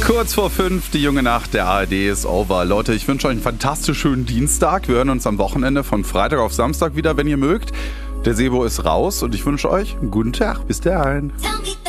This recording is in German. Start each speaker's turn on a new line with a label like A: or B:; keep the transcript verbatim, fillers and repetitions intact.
A: Kurz vor fünf, die junge Nacht der A R D ist over. Leute, ich wünsche euch einen fantastisch schönen Dienstag. Wir hören uns am Wochenende von Freitag auf Samstag wieder, wenn ihr mögt. Der Sebo ist raus und ich wünsche euch einen guten Tag. Bis dahin.